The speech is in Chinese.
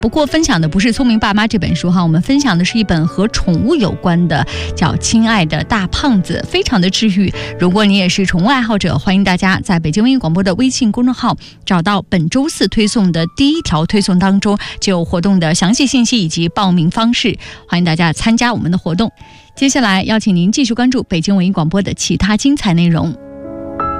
不过分享的不是《聪明爸妈》这本书哈，我们分享的是一本和宠物有关的，叫《亲爱的大胖子》，非常的治愈。如果你也是宠物爱好者，欢迎大家在北京文艺广播的微信公众号找到本周4推送的第1条推送当中，就有活动的详细信息以及报名方式，欢迎大家参加我们的活动。接下来邀请您继续关注北京文艺广播的其他精彩内容。